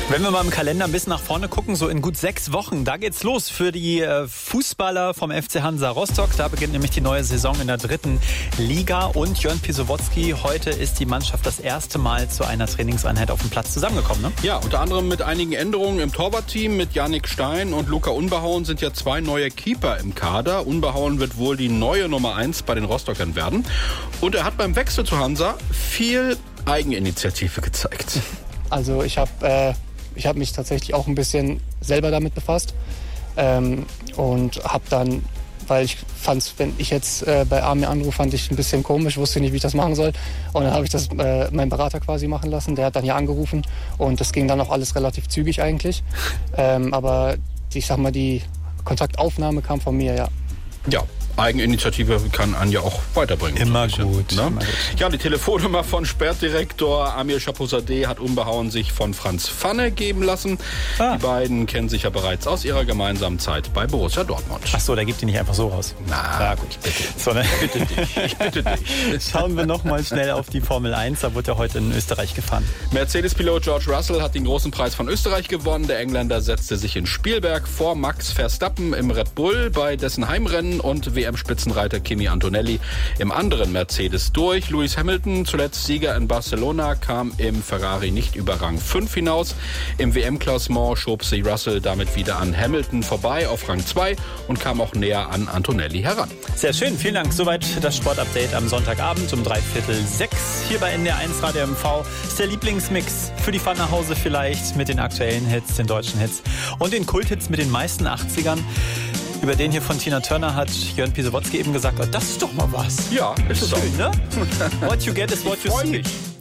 Wenn wir mal im Kalender ein bisschen nach vorne gucken, so in gut 6 Wochen, da geht's los für die Fußballer vom FC Hansa Rostock. Da beginnt nämlich die neue Saison in der 3. Liga. Und Jörn Pisowotzki, heute ist die Mannschaft das erste Mal zu einer Trainingseinheit auf dem Platz zusammengekommen, ne? Ja, unter anderem mit einigen Änderungen im Torwartteam. Mit Yannick Stein und Luca Unbehauen sind ja 2 neue Keeper im Kader. Unbehauen wird wohl die neue Nummer 1 bei den Rostockern werden. Und er hat beim Wechsel zu Hansa viel Eigeninitiative gezeigt. Also ich habe mich tatsächlich auch ein bisschen selber damit befasst und habe dann, weil ich fand, wenn ich jetzt bei Amir anrufe, fand ich ein bisschen komisch, wusste nicht, wie ich das machen soll. Und dann habe ich das meinen Berater quasi machen lassen. Der hat dann hier angerufen und das ging dann auch alles relativ zügig eigentlich. Aber ich sag mal, die Kontaktaufnahme kam von mir, ja. Ja. Eigeninitiative kann Anja auch weiterbringen. Immer gut. Ne? Immer gut. Ja, die Telefonnummer von Sperrdirektor Amir Chapouzadeh hat Unbehauen sich von Franz Pfanne geben lassen. Die beiden kennen sich ja bereits aus ihrer gemeinsamen Zeit bei Borussia Dortmund. Ach so, da gibt die nicht einfach so raus. Na gut, bitte. So, ne? Ich bitte dich. Schauen wir noch mal schnell auf die Formel 1. Da wird ja heute in Österreich gefahren. Mercedes-Pilot George Russell hat den großen Preis von Österreich gewonnen. Der Engländer setzte sich in Spielberg vor Max Verstappen im Red Bull bei dessen Heimrennen und WM-Spitzenreiter Kimi Antonelli im anderen Mercedes durch. Lewis Hamilton, zuletzt Sieger in Barcelona, kam im Ferrari nicht über Rang 5 hinaus. Im WM-Klassement schob sich Russell damit wieder an Hamilton vorbei auf Rang 2 und kam auch näher an Antonelli heran. Sehr schön, vielen Dank. Soweit das Sportupdate am Sonntagabend um 5:45 hier bei NDR1 Radio MV. Ist der Lieblingsmix für die Fahrt nach Hause vielleicht mit den aktuellen Hits, den deutschen Hits und den Kulthits mit den meisten 80ern. Über den hier von Tina Turner hat Jörn Pisowotzki eben gesagt, oh, das ist doch mal was. Ja, ist es schön, auch. Ne? What you get is what you see.